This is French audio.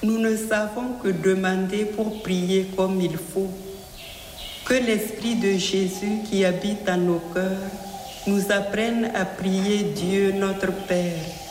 nous ne savons que demander pour prier comme il faut. Que l'Esprit de Jésus qui habite en nos cœurs nous apprenne à prier Dieu notre Père